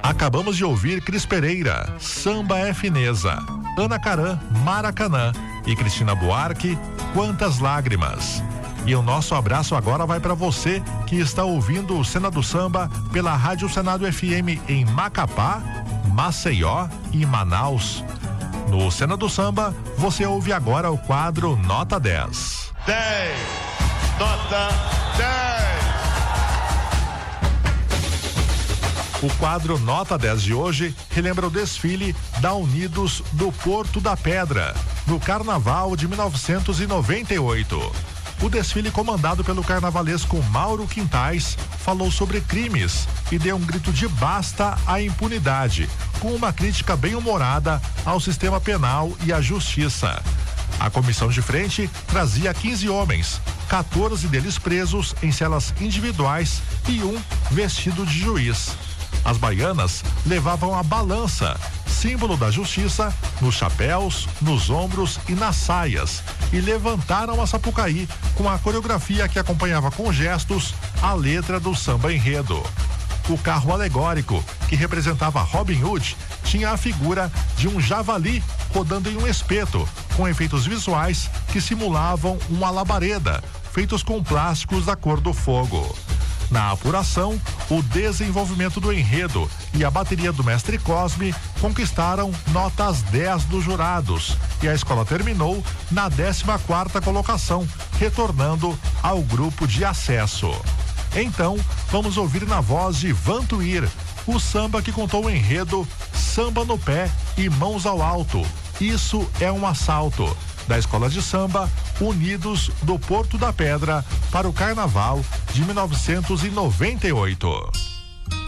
Acabamos de ouvir Cris Pereira, Samba é Fineza, Ana Caran, Maracanã e Cristina Buarque, Quantas Lágrimas. E o nosso abraço agora vai para você que está ouvindo o Cena do Samba pela Rádio Senado FM em Macapá, Maceió e Manaus. No Cena do Samba, você ouve agora o quadro Nota 10. 10, nota 10. O quadro Nota 10 de hoje relembra o desfile da Unidos do Porto da Pedra, no Carnaval de 1998. O desfile, comandado pelo carnavalesco Mauro Quintais, falou sobre crimes e deu um grito de basta à impunidade, com uma crítica bem-humorada ao sistema penal e à justiça. A comissão de frente trazia 15 homens, 14 deles presos em celas individuais e um vestido de juiz. As baianas levavam a balança, símbolo da justiça, nos chapéus, nos ombros e nas saias, e levantaram a Sapucaí com a coreografia que acompanhava com gestos a letra do samba enredo. O carro alegórico, que representava Robin Hood, tinha a figura de um javali rodando em um espeto, com efeitos visuais que simulavam uma labareda, feitos com plásticos da cor do fogo. Na apuração, o desenvolvimento do enredo e a bateria do Mestre Cosme conquistaram notas 10 dos jurados e a escola terminou na 14ª colocação, retornando ao grupo de acesso. Então, vamos ouvir na voz de Vantuir, o samba que contou o enredo Samba no Pé e Mãos ao Alto. Isso é um assalto, da Escola de Samba Unidos do Porto da Pedra para o Carnaval de 1998.